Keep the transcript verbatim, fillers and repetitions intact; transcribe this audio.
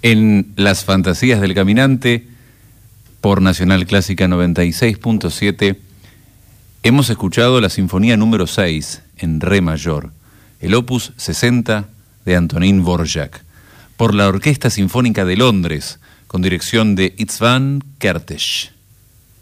En Las Fantasías del Caminante, por Nacional Clásica noventa y seis punto siete, hemos escuchado la Sinfonía número seis, en Re mayor, el opus sesenta de Antonín Dvorak, por la Orquesta Sinfónica de Londres, con dirección de István Kertész.